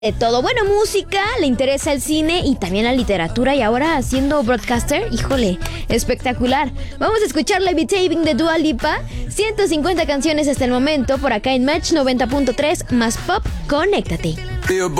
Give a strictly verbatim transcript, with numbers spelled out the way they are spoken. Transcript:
De todo, bueno, música, le interesa el cine y también la literatura, y ahora siendo broadcaster, híjole, espectacular. Vamos a escuchar Levitating de Dua Lipa, ciento cincuenta canciones hasta el momento por acá en Match noventa punto tres más Pop, conéctate.